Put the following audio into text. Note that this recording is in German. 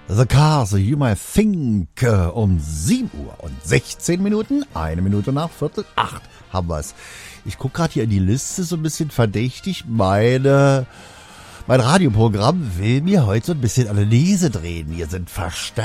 The Cars You Might Think um 7 Uhr und 16 Minuten, 1 Minute nach 7:45 haben wir's. Ich gucke gerade hier in die Liste, so ein bisschen verdächtig. Mein Radioprogramm will mir heute so ein bisschen Analyse drehen. Hier sind Verstärker